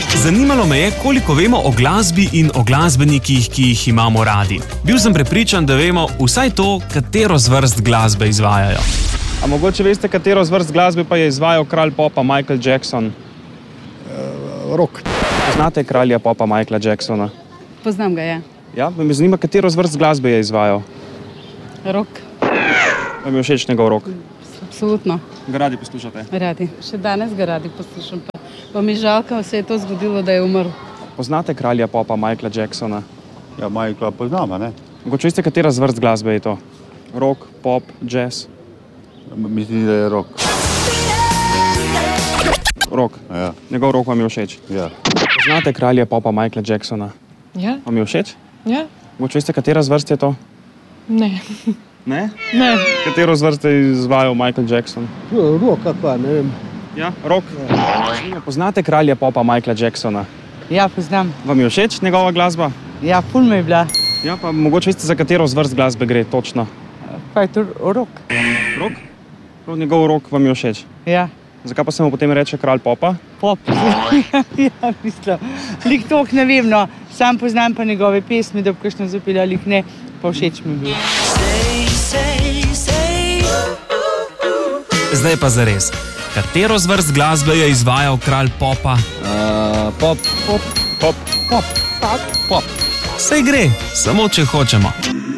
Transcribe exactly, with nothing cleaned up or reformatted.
Zanimalo me je, koliko vemo o glasbi in o glasbenikih, ki jih imamo radi. Bil sem prepričan, da vemo vsaj to, katero zvrst glasbe izvajajo. A mogoče veste, katero zvrst glasbe pa je izvajal kralj popa Michael Jackson? Uh, rock. Poznate kralja popa Michaela Jacksona? Poznam ga, ja. Ja, me zanima, katero zvrst glasbe je izvajal? Rock. Vam je všeč njegov rock? Absolutno. Ga radi poslušate? Radi. Še danes ga radi poslušam. Pa, pa mi žalka, se je to zgodilo, da je umrl. Poznate kralja popa Michaela Jacksona? Ja, Michaela poznam, ne? Mogoče veste, katera zvrst glasbe je to? Rock, pop, jazz? Mislim, da je rock. Rock? Ja. Njegov rock vam je všeč? Ja. Poznate kralja popa Michaela Jacksona? Ja. Vam je všeč? Ja. Mogoče veste, katera zvrst je to? Ne. Ne? Ne. Katero zvrst je izvajal Michael Jackson? Rock, kakva, ne vem. Ja, rock. Ja. Poznate kralja popa Michaela Jacksona? Ja, poznam. Vam je všeč njegova glasba? Ja, ful me je bila. Ja, pa mogoče veste, za katero zvrst glasbe gre točno? Pa je to rock. Rock? Prav njegov rock vam je všeč? Ja. Zakaj pa se mu potem reče kralj popa? Pop. Ja, mislim. Lik tok ne vem, no. Sam poznam pa njegove pesmi, da bi kakšno zapela, lik ne, pa všeč mi bil. Zdaj pa zares. Katero zvrst glasbe je izvajal kralj popa? Uh, pop. Pop. Pop. Pop. Pop. Saj gre, samo če hočemo.